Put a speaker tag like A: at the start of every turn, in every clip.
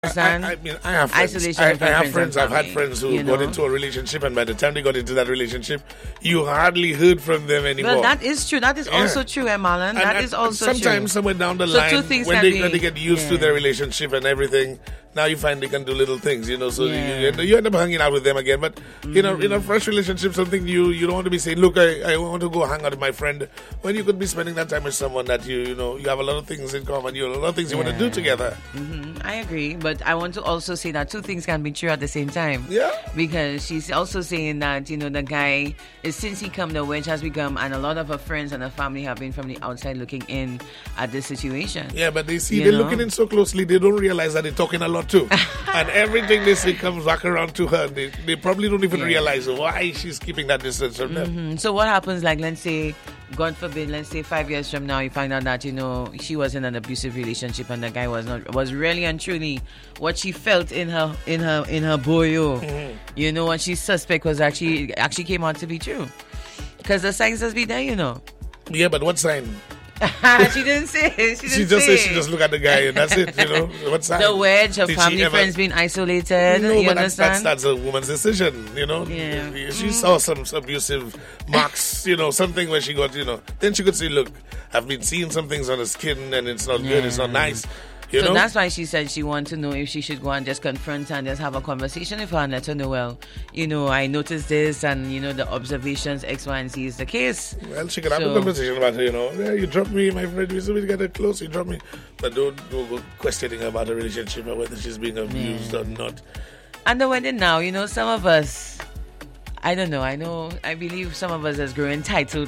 A: I mean, I have friends.
B: Isolation
A: I
B: from
A: have
B: friends
A: friends.
B: and
A: I've had
B: family,
A: friends who
B: you
A: got
B: know?
A: into a relationship, and by the time they got into that relationship, you hardly heard from them anymore.
B: Well, that is true. That is also true, Marlon. That is also true.
A: Sometimes somewhere down the
B: So
A: line,
B: two things
A: when
B: can
A: they
B: be-
A: get used to their relationship and everything, now you find they can do little things, you know. So you end up hanging out with them again. But in a fresh relationship, something you don't want to be saying, look, I want to go hang out with my friend, when you could be spending that time with someone that you have a lot of things in common. You have a lot of things you want to do together.
B: I agree, but I want to also say that two things can be true at the same time.
A: Yeah.
B: Because she's also saying that, the guy, since he come, the wedge has become, and a lot of her friends and her family have been from the outside looking in at this situation.
A: Yeah, but they're looking in so closely, they don't realize that they're talking a lot too. And everything they say comes back around to her. They probably don't even realize why she's keeping that distance from them.
B: So what happens, like, let's say, God forbid, let's say 5 years from now, you find out that, she was in an abusive relationship and the guy was really and truly what she felt in her boyo. What she suspect was actually came out to be true. Because the signs has been there,
A: Yeah, but what sign?
B: She didn't say.
A: She just said she just look at the guy and that's it, What sign?
B: The wedge of
A: Did
B: family friends being isolated.
A: No,
B: you
A: but
B: understand?
A: that's a woman's decision,
B: Yeah.
A: She saw some abusive marks, something where she got, then she could say, look, I've been seeing some things on the skin and it's not good, it's not nice.
B: So that's why she said she wanted to know if she should go and just confront her and just have a conversation with her and let her know, well, I noticed this and, the observations X, Y, and Z is the case.
A: Well, she could have a conversation about her, yeah, you dropped me, my friend, we still get close, you dropped me. But don't go questioning her about a relationship or whether she's being abused or not.
B: And the wedding now, some of us, I don't know, I believe some of us has grown entitled,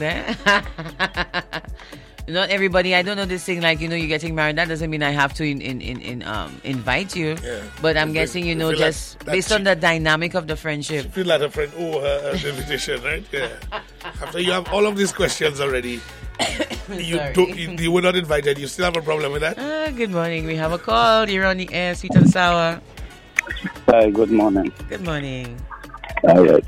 B: Not everybody. I don't know this thing like you're getting married. That doesn't mean I have to invite you.
A: Yeah.
B: But I'm guessing just like based on the dynamic of the friendship.
A: She feel like her friend owe her an invitation, right? Yeah. After you have all of these questions already, you were not invited. You still have a problem with that?
B: Good morning. We have a call. You're on the air, sweet and sour.
C: Hi. Good morning.
B: Good morning.
C: All right.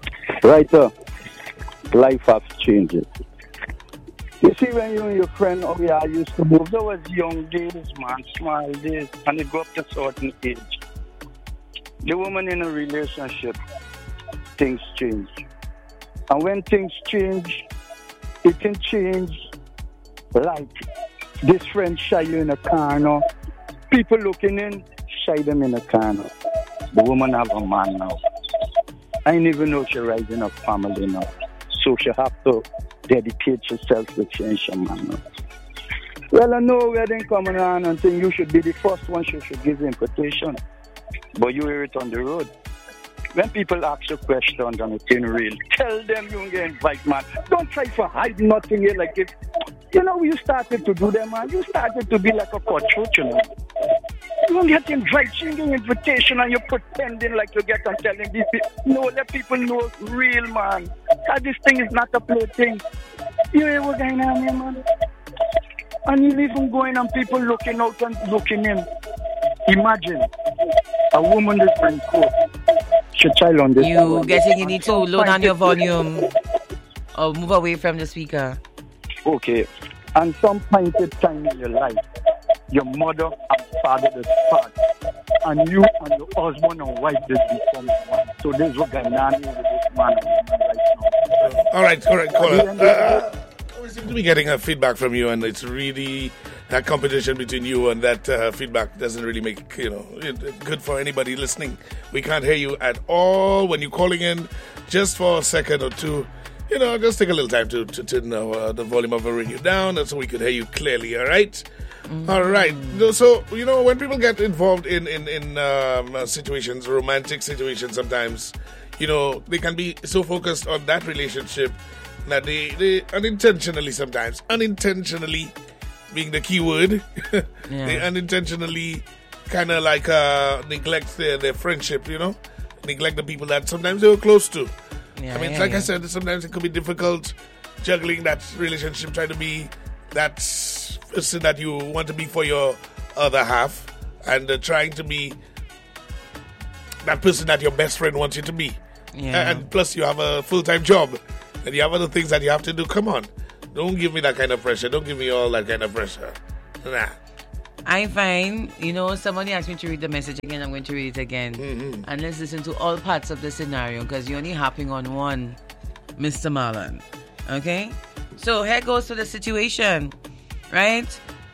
C: Life has changed. You see, when you and your friend used to move, there was young days, man, small days, and they go up to a certain age. The woman in a relationship, things change. And when things change, it can change like this friend shy you in a corner. People looking in, shy them in a corner. The woman have a man now. I didn't even know she raising a family now. So she have to dedicate yourself to change your man. Well, I know wedding coming on and think you should be the first one she should give the invitation. But you hear it on the road. When people ask you questions and it's in real, tell them you get invite, man. Don't try to hide nothing here like it. You started to do that, man. You started to be like a coach, You don't get invited, you get invitation and you're pretending like you get and telling these people. No, let people know it's real, man. That this thing is not a play thing. You hear what's going on here, man? And you even going and people looking out and looking in. Imagine a woman that's been caught. She child on this.
B: You need to lower down your volume or move away from the speaker.
C: Okay. And some point in time in your life, your mother and father is part. And you and your husband and wife just become one. So this is what going on with this man and woman right now.
A: All right, caller. We seem to be getting a feedback from you, and it's really that competition between you and that feedback doesn't really make it good for anybody listening. We can't hear you at all when you're calling in. Just for a second or two, just take a little time to turn the volume of the radio down, so we could hear you clearly. All right. All right. So, when people get involved in situations, romantic situations sometimes, they can be so focused on that relationship that they unintentionally being the key word, they unintentionally kind of like neglect their friendship, neglect the people that sometimes they were close to. I said, sometimes it could be difficult juggling that relationship, trying to be that person that you want to be for your other half and trying to be that person that your best friend wants you to be. And plus you have a full-time job and you have other things that you have to do. Come on, don't give me that kind of pressure. Don't give me all that kind of pressure. Nah.
B: I find, somebody asked me to read the message again. I'm going to read it again.
A: Mm-hmm.
B: And let's listen to all parts of the scenario because you're only harping on one, Mr. Marlon. Okay? So here goes to the situation, right?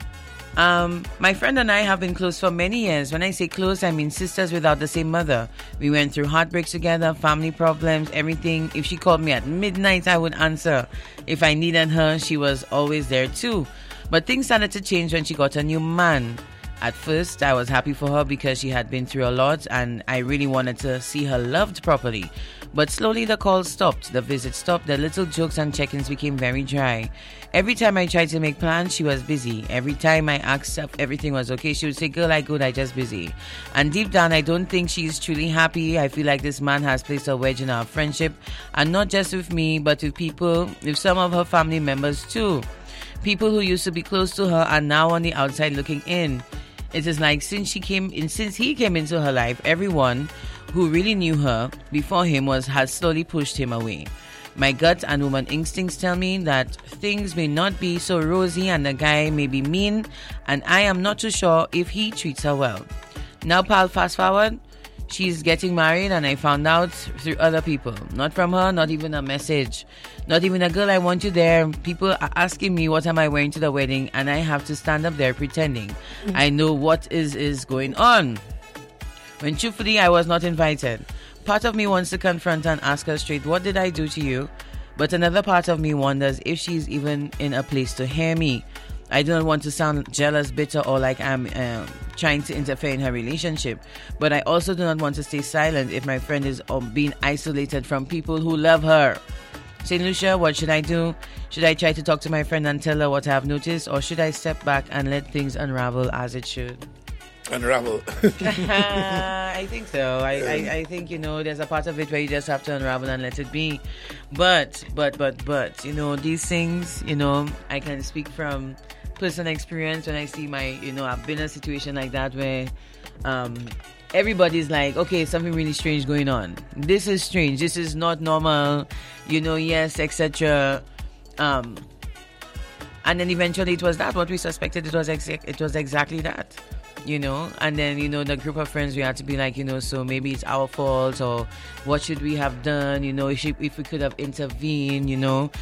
B: My friend and I have been close for many years. When I say close, I mean sisters without the same mother. We went through heartbreaks together, family problems, everything. If she called me at midnight, I would answer. If I needed her, she was always there too. But things started to change when she got a new man. At first, I was happy for her because she had been through a lot and I really wanted to see her loved properly. But slowly the calls stopped, the visits stopped, the little jokes and check-ins became very dry. Every time I tried to make plans, she was busy. Every time I asked if everything was okay, she would say, "Girl, I good, I just busy." And deep down, I don't think she's truly happy. I feel like this man has placed a wedge in our friendship, and not just with me, but with some of her family members too. People who used to be close to her are now on the outside looking in. It is like since he came into her life, everyone who really knew her before him has slowly pushed him away. My gut and woman instincts tell me that things may not be so rosy and the guy may be mean, and I am not too sure if he treats her well. Now, pal, fast forward. She's getting married and I found out through other people. Not from her, not even a message. Not even a "girl, I want you there." People are asking me what am I wearing to the wedding and I have to stand up there pretending. I know what is going on. When truthfully, I was not invited. Part of me wants to confront and ask her straight, "What did I do to you?" But another part of me wonders if she's even in a place to hear me. I don't want to sound jealous, bitter, or like I'm trying to interfere in her relationship. But I also do not want to stay silent if my friend is being isolated from people who love her. St. Lucia, what should I do? Should I try to talk to my friend and tell her what I have noticed? Or should I step back and let things unravel as it should?
A: Unravel.
B: I think so. I think, there's a part of it where you just have to unravel and let it be. But, these things, I can speak from personal experience when I see I've been in a situation like that where everybody's like, okay, something really strange going on. This is strange. This is not normal, yes, etc. And then eventually it was that. What we suspected, it was exactly that. And then, the group of friends, we had to be like, so maybe it's our fault, or what should we have done, if we could have intervened,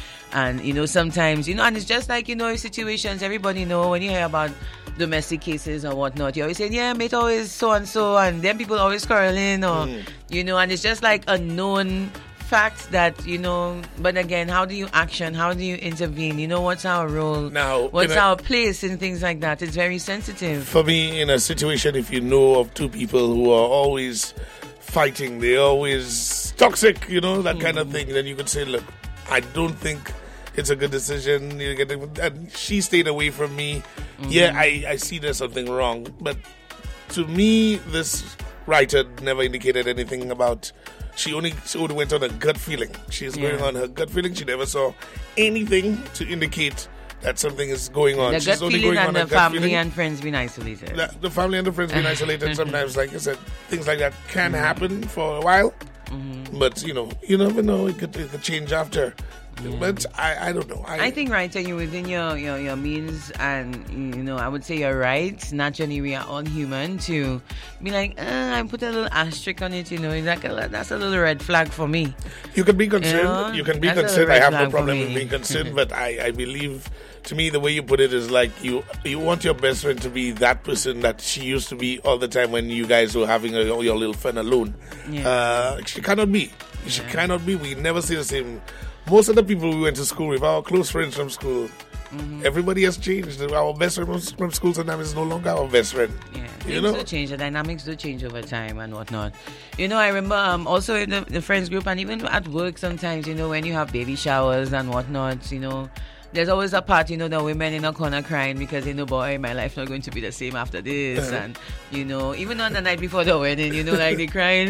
B: and, sometimes, and it's just like, situations, everybody when you hear about domestic cases or whatnot, you always say, yeah, mate, always so-and-so, and then people always quarreling, or, and it's just like a known fact that, but again, how do you action? How do you intervene? What's our role?
A: Now,
B: what's our place in things like that? It's very sensitive.
A: For me, in a situation, if you know of two people who are always fighting, they're always toxic, that kind of thing, then you could say, look, I don't think it's a good decision. And she stayed away from me. Yeah, I see there's something wrong. But to me, this writer never indicated anything about... She only went on a gut feeling. She's going on her gut feeling. She never saw anything to indicate that something is going on.
B: The
A: She's
B: gut
A: only
B: feeling
A: going
B: and
A: on
B: the
A: a gut
B: family
A: feeling.
B: and friends being isolated.
A: The family and the friends being isolated. Sometimes, like I said, things like that can happen for a while. But, you never know. It could change after. Yeah. But I don't know.
B: I think, right, you're within your means, and I would say you're right. Naturally, we are all human to be like, I put a little asterisk on it. That's a little red flag for me.
A: You can be concerned. You can be concerned. I have no problem with being concerned, but I believe, to me, the way you put it is like you want your best friend to be that person that she used to be all the time when you guys were having your little fun alone. Yeah. She cannot be. She cannot be. We never see the same. Most of the people we went to school with, our close friends from school, everybody has changed. Our best friend from school sometimes is no longer our best friend.
B: Yeah, things do change. The dynamics do change over time and whatnot. I remember also in the friends group and even at work sometimes, when you have baby showers and whatnot, there's always a part, the women in a corner crying because they know, boy, my life not going to be the same after this. And, even on the night before the wedding, like they crying,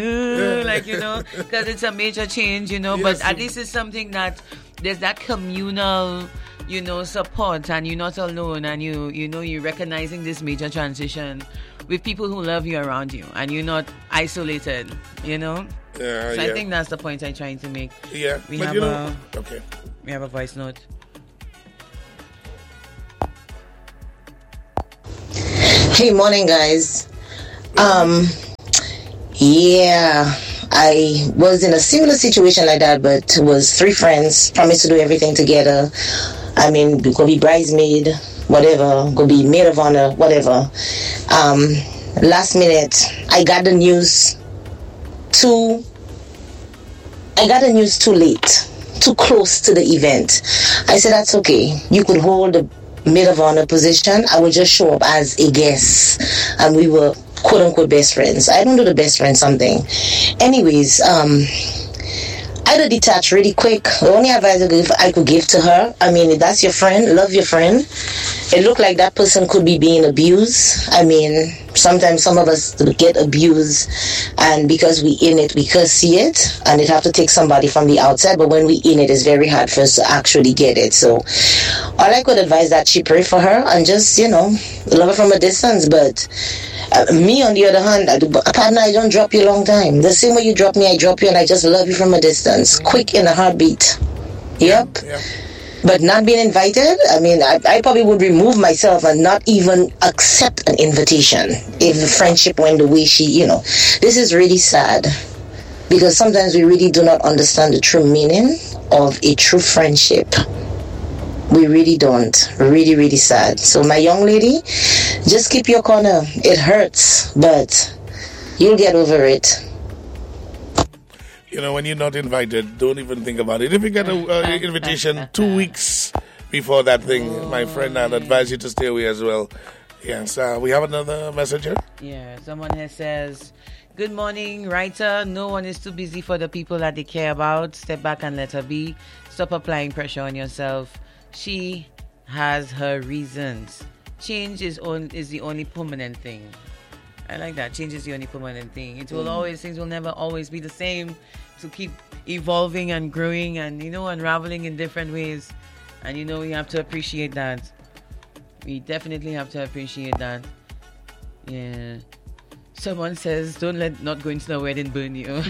B: because it's a major change,
A: Yes,
B: but at least it's something that there's that communal, support, and you're not alone, and you're recognizing this major transition with people who love you around you, and you're not isolated, So I think that's the point I'm trying to make.
A: Yeah,
B: we
A: have
B: a voice note.
D: Hey, morning, guys. Yeah, I was in a similar situation like that, but it was three friends, promised to do everything together. I mean, we could be bridesmaid, whatever, could be maid of honor, whatever. Last minute, I got the news too late, too close to the event. I said, that's okay. You could hold the maid of honor position. I would just show up as a guest. And we were quote unquote best friends. I don't do the best friend something. Anyways, I had to detach really quick. The only advice I could give to her, I mean, if that's your friend, love your friend. It looked like that person could be being abused. I mean, sometimes some of us get abused, and because we in it, we could see it, and it have to take somebody from the outside. But when we in it, it's very hard for us to actually get it. So all I could advise that she pray for her and just, love her from a distance. But me, on the other hand, partner, I don't drop you a long time. The same way you drop me, I drop you, and I just love you from a distance, quick in a heartbeat. Yep. Yeah. But not being invited, I mean, I probably would remove myself and not even accept an invitation if the friendship went the way this is really sad, because sometimes we really do not understand the true meaning of a true friendship. We really don't. Really, really sad. So my young lady, just keep your corner. It hurts, but you'll get over it.
A: When you're not invited, don't even think about it. If you get an invitation 2 weeks before that thing, my friend, I'd advise you to stay away as well. Yes, we have another messenger.
B: Yeah, someone here says, good morning, writer. No one is too busy for the people that they care about. Step back and let her be. Stop applying pressure on yourself. She has her reasons. Change is the only permanent thing. I like that. Change is the only permanent thing. It will things will never always be the same. To keep evolving and growing and, unraveling in different ways. And, we have to appreciate that. We definitely have to appreciate that. Yeah. Someone says, don't let not going to the wedding burn you.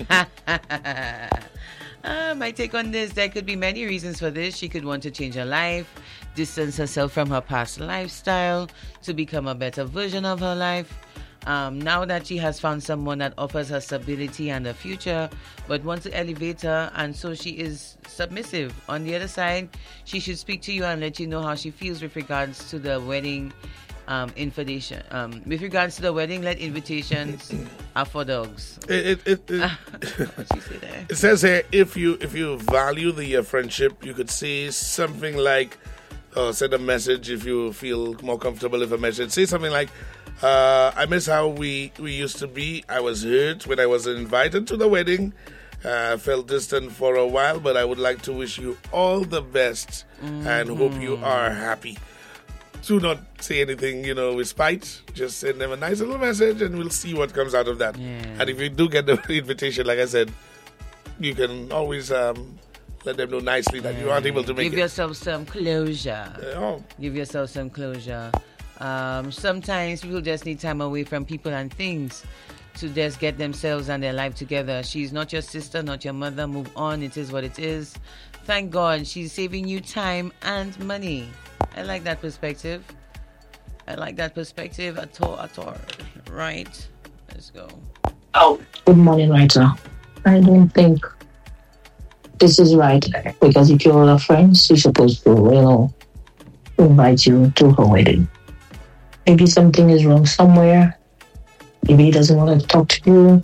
B: My take on this, there could be many reasons for this. She could want to change her life, distance herself from her past lifestyle to become a better version of her life. Now that she has found someone that offers her stability and a future, but wants to elevate her, and so she is submissive. On the other side, she should speak to you and let you know how she feels with regards to the wedding invitation. With regards to the wedding, let invitations are for dogs. What she say there?
A: It says here, if you value the friendship, you could say something like, send a message if you feel more comfortable with a message. Say something like, I miss how we used to be. I was hurt when I wasn't invited to the wedding. Felt distant for a while, but I would like to wish you all the best and hope you are happy. Do not say anything, with spite. Just send them a nice little message and we'll see what comes out of that. Yeah. And if you do get the invitation, like I said, you can always let them know nicely that you aren't able to make it.
B: Give yourself some closure. Give yourself some closure. Sometimes people just need time away from people and things to just get themselves and their life together. She's not your sister, not your mother. Move on. It is what it is. Thank God she's saving you time and money. I like that perspective. At all. Right? Let's go.
E: Oh, good morning, writer. I don't think this is right, because if you're a friend, she's supposed to, invite you to her wedding. Maybe something is wrong somewhere. Maybe he doesn't want to talk to you.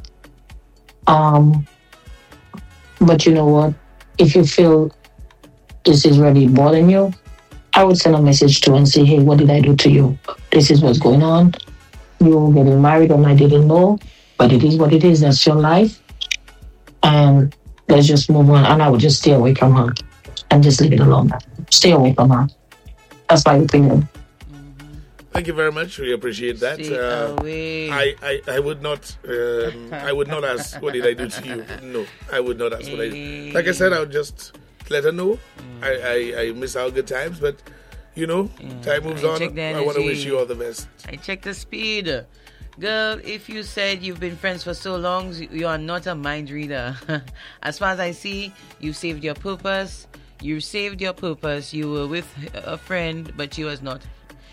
E: But you know what? If you feel this is really bothering you, I would send a message to her and say, hey, what did I do to you? This is what's going on. You're getting married and I didn't know. But it is what it is. That's your life. And let's just move on. And I would just stay away from her and just leave it alone. Stay away from her. That's my opinion.
A: Thank you very much. We appreciate that. I would not. I would not ask, what did I do to you? No, I would not ask what I did. Like I said, I would just let her know. I miss our good times, but time moves on. I want to wish you all the best.
B: I check the speed. Girl, if you said you've been friends for so long, you are not a mind reader. As far as I see, you saved your purpose. You saved your purpose. You were with a friend, but she was not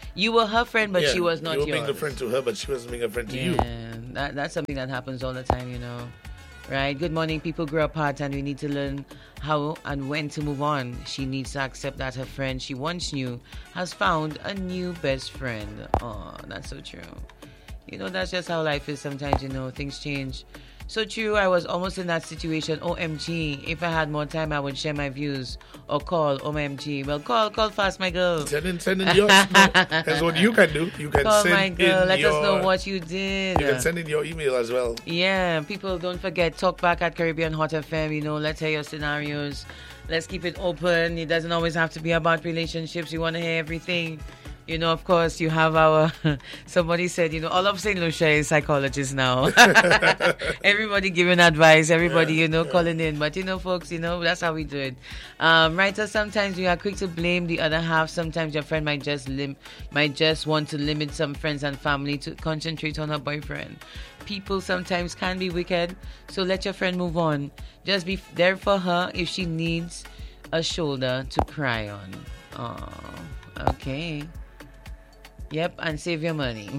B: You were her friend, but
A: Yeah,
B: she was not
A: you were
B: yours.
A: being a friend to her, but she wasn't being a friend to you.
B: That's something that happens all the time, Right? Good morning. People grow apart and we need to learn how and when to move on. She needs to accept that her friend she once knew has found a new best friend. Oh, that's so true. That's just how life is sometimes, things change. So true, I was almost in that situation. OMG, if I had more time, I would share my views or call. OMG. Well, call fast, my girl.
A: Send in yours. No, that's what you can do. You can
B: Call
A: send
B: my girl.
A: in
B: Let
A: your,
B: us know what you did.
A: You can send in your email as well.
B: Yeah, people, don't forget, talk back at Caribbean Hot FM. Let's hear your scenarios. Let's keep it open. It doesn't always have to be about relationships. You want to hear everything. Of course, you have our... Somebody said, all of St. Lucia is psychologists now. Everybody giving advice. Everybody, calling in. But, folks, that's how we do it. Right, so sometimes we are quick to blame the other half. Sometimes your friend might just want to limit some friends and family to concentrate on her boyfriend. People sometimes can be wicked, so let your friend move on. Just be there for her if she needs a shoulder to cry on. Oh, okay. Yep, and save your money.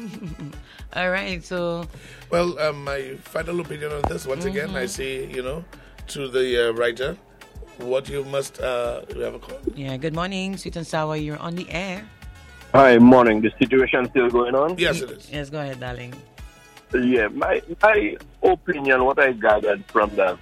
B: All right, so...
A: Well, my final opinion on this, once again, I say, to the writer, what you must... we have a call?
B: Yeah, good morning, Sweet and Sour. You're on the air.
F: Hi, morning. The situation still going on?
A: Yes, it is.
B: Yes, go ahead, darling.
F: Yeah, my opinion, what I gathered from that,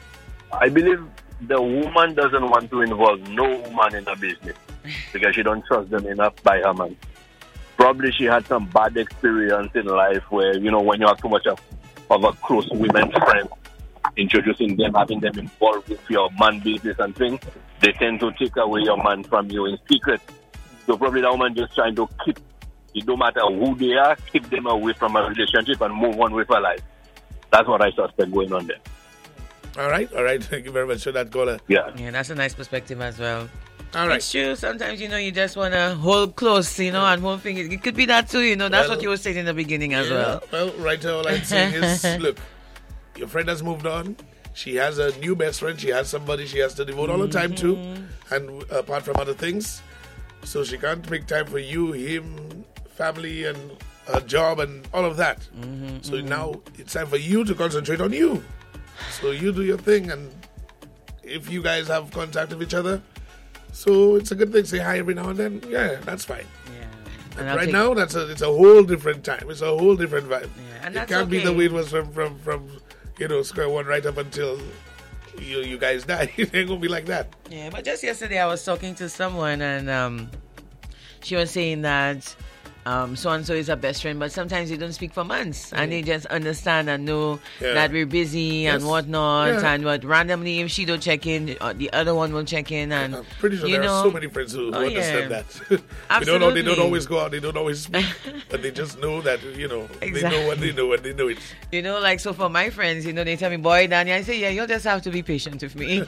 F: I believe the woman doesn't want to involve no woman in her business because she don't trust them enough by her man. Probably she had some bad experience in life where, when you have too much of a close women's friend, introducing them, having them involved with your man business and things, they tend to take away your man from you in secret. So probably the woman just trying to keep, it don't matter who they are, keep them away from a relationship and move on with her life. That's what I suspect going on there.
A: All right. Thank you very much for that, caller.
F: Yeah,
B: that's a nice perspective as well.
A: All right.
B: It's true. Sometimes, you just want to hold close, and one thing. It could be that too, That's what you were saying in the beginning as well.
A: Well, right now, all I'm saying is, look, your friend has moved on. She has a new best friend. She has somebody she has to devote all her time to, and apart from other things. So she can't make time for you, him, family, and a job, and all of that. So now it's time for you to concentrate on you. So you do your thing, and if you guys have contact with each other, so it's a good thing. Say hi every now and then. Yeah, that's fine.
B: Yeah.
A: But right now, it's a whole different time. It's a whole different vibe.
B: Yeah, and
A: it can't be the way it was from square one right up until you guys die. It ain't gonna be like that.
B: Yeah, but just yesterday I was talking to someone and she was saying that so-and-so is her best friend, but sometimes they don't speak for months and they just understand and know that we're busy and whatnot, and what randomly if she don't check in, the other one will check in, and
A: I'm pretty sure there are so many friends who understand that. They don't always go out, they don't always speak, but they just know that,
B: Exactly.
A: they know what they know and they know it.
B: Like, so for my friends, they tell me, boy, Danny, I say, yeah, you'll just have to be patient with me.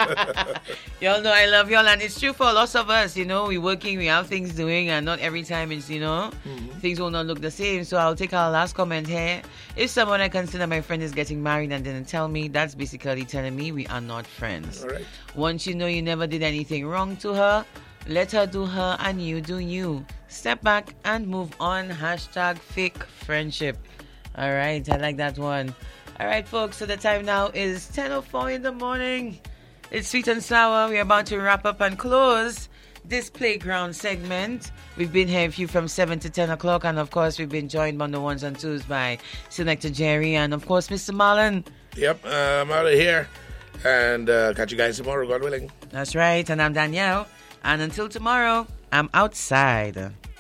B: Y'all know I love y'all, and it's true for lots of us, we're working, we have things doing, and not every time it's, things will not look the same. So I'll take our last comment here. If someone I consider my friend is getting married and didn't tell me, that's basically telling me we are not friends.
A: All right.
B: Once you know you never did anything wrong to her, let her do her and you do you. Step back and move on. # fake friendship. All right, I like that one. All right, folks, so the time now is 10:04 in the morning. It's Sweet and Sour. We're about to wrap up and close this playground segment. We've been here with you from 7 to 10 o'clock, and of course we've been joined on the ones and twos by Selector Jerry and of course Mr. Marlon.
A: Yep, I'm out of here, and catch you guys tomorrow, God willing.
B: That's right, and I'm Danielle, and until tomorrow, I'm outside.